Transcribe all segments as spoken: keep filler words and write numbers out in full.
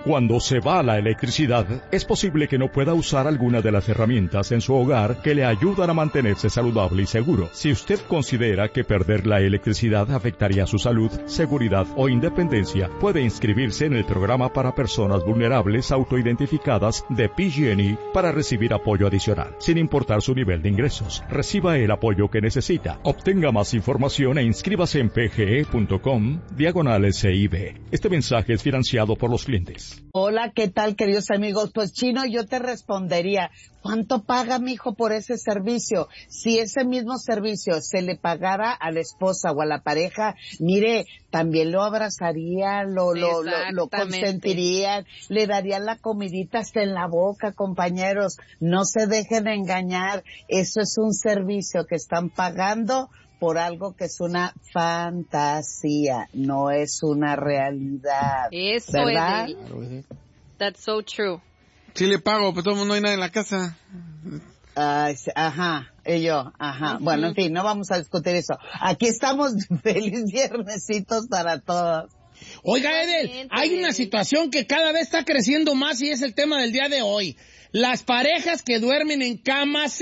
Cuando se va la electricidad, es posible que no pueda usar alguna de las herramientas en su hogar que le ayudan a mantenerse saludable y seguro. Si usted considera que perder la electricidad afectaría su salud, seguridad o independencia, puede inscribirse en el programa para personas vulnerables autoidentificadas de P G and E para recibir apoyo adicional, sin importar su nivel de ingresos. Reciba el apoyo que necesita. Obtenga más información e inscríbase en pge.com diagonal S I B. Este mensaje es financiado por los clientes. Hola, ¿qué tal, queridos amigos? Pues, Chino, yo te respondería, ¿cuánto paga mi hijo por ese servicio? Si ese mismo servicio se le pagara a la esposa o a la pareja, mire, también lo abrazaría, lo, lo, lo, lo consentirían, le darían la comidita hasta en la boca, compañeros. No se dejen engañar, eso es un servicio que están pagando por algo que es una fantasía, no es una realidad. Eso ¿verdad? es, Eddie. That's so true. Sí le pago, pero todo el mundo no hay nadie en la casa. Uh, ajá, y yo, ajá. Uh-huh. Bueno, en fin, no vamos a discutir eso. Aquí estamos, feliz viernesitos para todos. Oiga, Edel, hay una situación que cada vez está creciendo más y es el tema del día de hoy. Las parejas que duermen en camas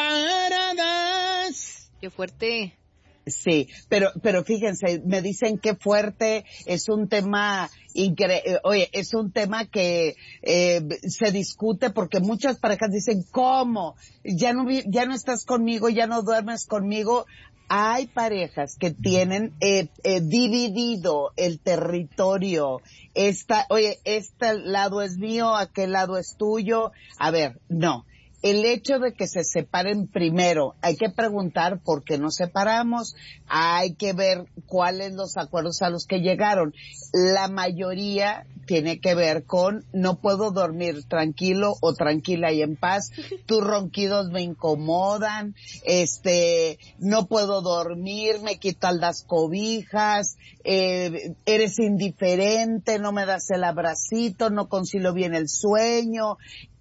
separadas. Qué fuerte. Sí, pero, pero fíjense, me dicen qué fuerte, es un tema increíble, oye, es un tema que, eh, se discute porque muchas parejas dicen, ¿cómo? Ya no, ya no estás conmigo, ya no duermes conmigo. Hay parejas que tienen, eh, eh, dividido el territorio. Esta, oye, este lado es mío, aquel lado es tuyo. A ver, no. El hecho de que se separen primero, hay que preguntar por qué nos separamos, hay que ver cuáles los acuerdos a los que llegaron. La mayoría tiene que ver con no puedo dormir tranquilo o tranquila y en paz, tus ronquidos me incomodan, este, no puedo dormir, me quitan las cobijas, eh, eres indiferente, no me das el abracito, no concilio bien el sueño,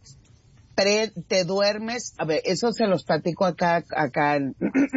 te duermes, a ver, eso se los platico acá, acá en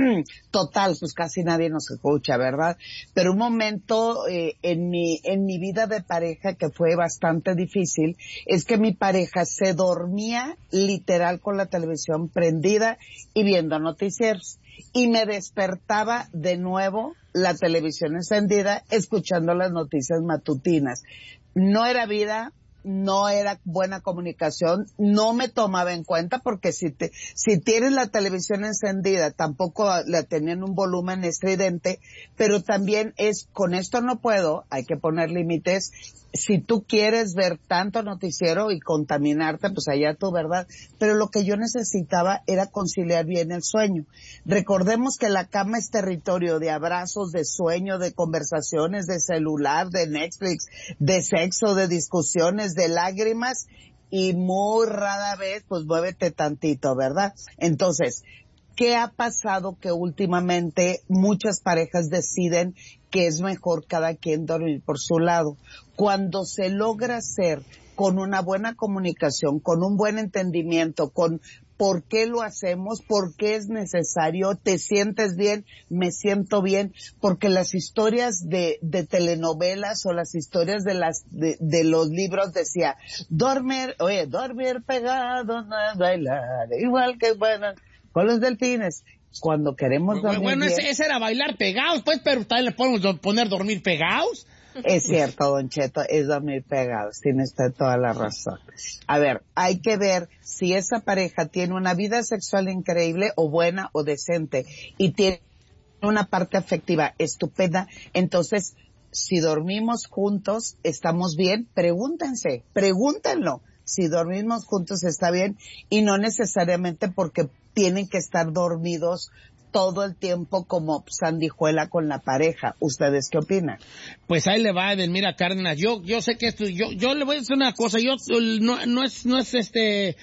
total, pues casi nadie nos escucha, ¿verdad? Pero un momento eh, en mi, en mi vida de pareja que fue bastante difícil, es que mi pareja se dormía literal con la televisión prendida y viendo noticieros. Y me despertaba de nuevo la televisión encendida, escuchando las noticias matutinas. No era vida, no era buena comunicación, no me tomaba en cuenta porque si te, si tienes la televisión encendida, tampoco la tenían un volumen estridente, pero también es, con esto no puedo, hay que poner límites. Si tú quieres ver tanto noticiero y contaminarte, pues allá tú, ¿verdad? Pero lo que yo necesitaba era conciliar bien el sueño. Recordemos que la cama es territorio de abrazos, de sueño, de conversaciones, de celular, de Netflix, de sexo, de discusiones, de lágrimas, y muy rara vez, pues muévete tantito, ¿verdad? Entonces, ¿qué ha pasado? Que últimamente muchas parejas deciden que es mejor cada quien dormir por su lado. Cuando se logra hacer con una buena comunicación, con un buen entendimiento, con por qué lo hacemos, por qué es necesario, te sientes bien, me siento bien, porque las historias de, de telenovelas o las historias de las, de, de los libros decía, dormir, oye, dormir pegado, no es bailar, igual que bueno, con los delfines. Cuando queremos dormir bueno, bien, ese, ese era bailar pegados, pues, pero también le podemos poner dormir pegados. Es cierto, Don Cheto, es dormir pegados, tiene usted toda la razón. A ver, hay que ver si esa pareja tiene una vida sexual increíble o buena o decente y tiene una parte afectiva estupenda, entonces, si dormimos juntos, ¿estamos bien? Pregúntense, pregúntenlo. Si dormimos juntos está bien y no necesariamente porque tienen que estar dormidos todo el tiempo como sandijuela con la pareja. ¿Ustedes qué opinan? Pues ahí le va, Edelmira Cárdenas. Yo, yo sé que esto, yo, yo le voy a decir una cosa. Yo, no, no es, no es este,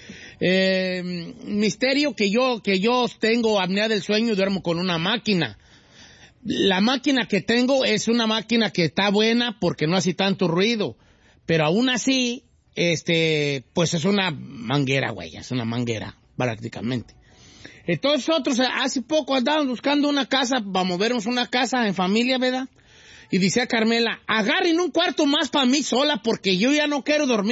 eh, misterio que yo, que yo tengo apnea del sueño y duermo con una máquina. La máquina que tengo es una máquina que está buena porque no hace tanto ruido. Pero aún así, este, pues es una manguera, güey, es una manguera, prácticamente. Entonces nosotros hace poco andábamos buscando una casa, para movernos una casa en familia, ¿verdad? Y dice a Carmela, agarren un cuarto más para mí sola porque yo ya no quiero dormir